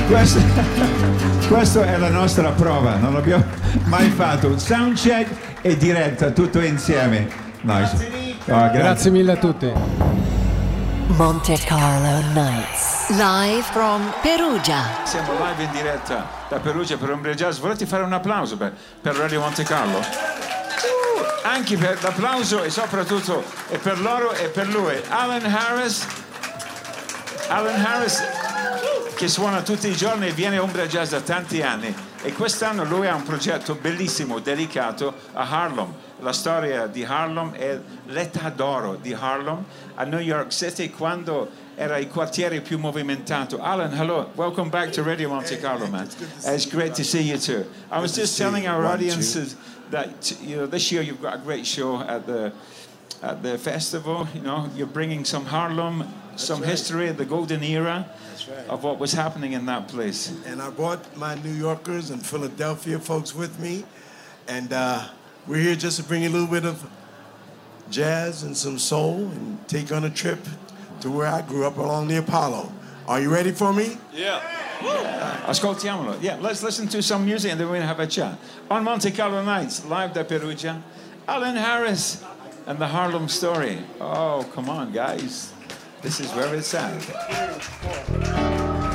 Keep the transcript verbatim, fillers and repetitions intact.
Questo, questa è la nostra prova, non l'abbiamo mai fatto. Un sound check e diretta, tutto insieme. Nice. Oh, grazie. Grazie mille a tutti. Monte Carlo Nights, live from Perugia. Siamo live in diretta da Perugia per Umbria Jazz. Volete fare un applauso per, per Radio Monte Carlo? Uh, anche per l'applauso e soprattutto è per loro e per lui. Alan Harris. Alan Harris che suona tutti i giorni e viene a Umbria Jazz da tanti anni. E quest'anno lui ha un progetto bellissimo dedicato a Harlem. La storia di Harlem è l'età d'oro di Harlem a New York City quando era il quartiere più movimentato. Alan, hello, welcome back to Radio Monte Carlo, man. It's great to see you too. I was just telling our audiences that you know this year you've got a great show at the at the festival. You know, you're bringing some Harlem, some history of the golden era. Right. Of what was happening in that place. And I brought my New Yorkers and Philadelphia folks with me, and uh, we're here just to bring you a little bit of jazz and some soul and take on a trip to where I grew up along the Apollo. Are you ready for me? Yeah. Uh, ascoltiamolo. Yeah, let's listen to some music and then we're going to have a chat. On Monte Carlo Nights, live da Perugia, Alan Harris and the Harlem Story. Oh, come on, guys. This is where it's at.